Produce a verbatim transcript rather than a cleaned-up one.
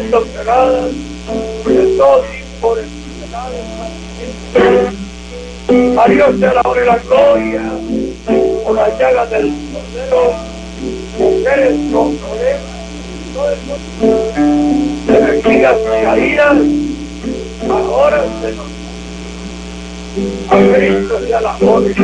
siendo operadas de todo tipo de enfermedades. A Dios sea la honra y la gloria por las llagas del Cordero. Mujeres con problemas, todo el mundo, de vejigas caídas, ahora se nos a Cristo sea la honra